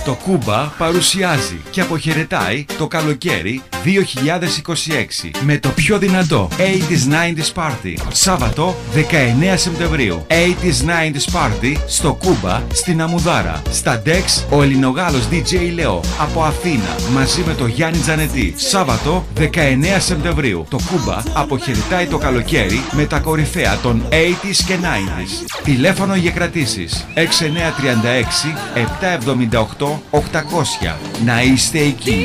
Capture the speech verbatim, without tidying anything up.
Το Κούμπα παρουσιάζει και αποχαιρετάει το καλοκαίρι δύο χιλιάδες είκοσι έξι με το πιο δυνατό ογδόντα ενενήντα Party. Σάββατο δεκαεννέα Σεπτεμβρίου. ογδόντα ενενήντα Party στο Κούμπα στην Αμουδάρα. Στα Dex ο Ελληνογάλος ντι τζέι Leo από Αθήνα μαζί με το Γιάννη Τζανετή. Σάββατο δεκαεννέα Σεπτεμβρίου. Το Κούμπα αποχαιρετάει το καλοκαίρι με τα κορυφαία των ογδόντα και ενενήντα. Τηλέφωνο για κρατήσεις έξι εννιά τρία έξι επτά εβδομήντα οκτώ οκτακόσια. Να είστε εκεί.